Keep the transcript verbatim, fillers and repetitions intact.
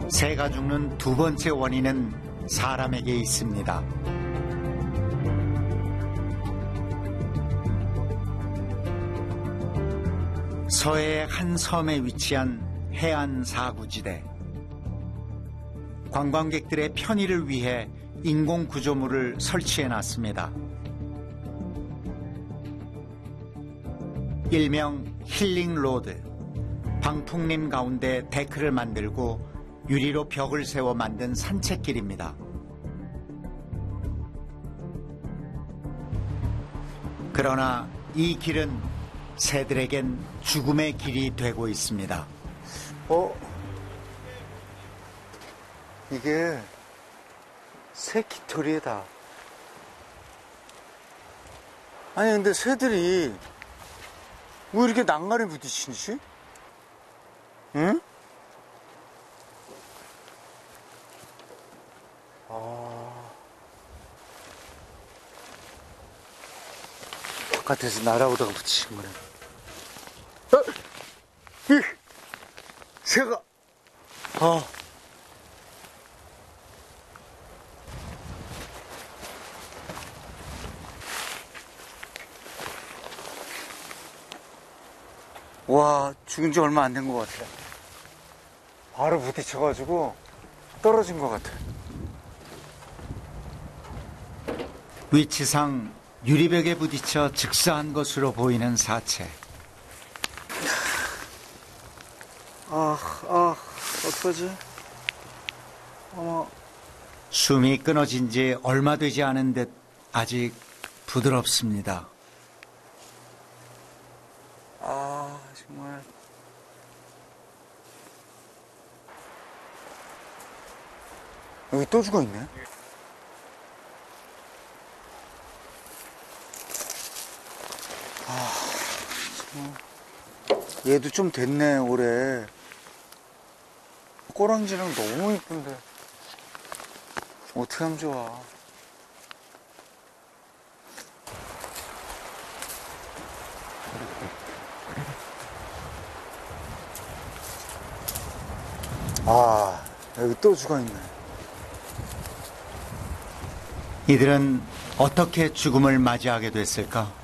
새가 죽는 두 번째 원인은 사람에게 있습니다. 서해의 한 섬에 위치한 해안 사구지대. 관광객들의 편의를 위해 인공 구조물을 설치해 놨습니다. 일명 힐링 로드. 방풍림 가운데 데크를 만들고 유리로 벽을 세워 만든 산책길입니다. 그러나 이 길은 새들에겐 죽음의 길이 되고 있습니다. 어? 이게 새 깃털이다. 아니 근데 새들이 왜 이렇게 난간에 부딪히지? 응? 아... 바깥에서 날아오다가 부딪힌 거네. 어? 이 새가 아 와, 죽은 지 얼마 안 된 것 같아. 바로 부딪혀가지고 떨어진 것 같아. 위치상 유리벽에 부딪혀 즉사한 것으로 보이는 사체. 아, 아, 어떡하지? 어머. 숨이 끊어진 지 얼마 되지 않은 듯 아직 부드럽습니다. 아, 정말. 여기 또 죽어 있네. 아, 참. 얘도 좀 됐네, 올해. 꼬랑지랑 너무 이쁜데. 어떻게 하면 좋아. 아, 여기 또 죽어있네. 이들은 어떻게 죽음을 맞이하게 됐을까?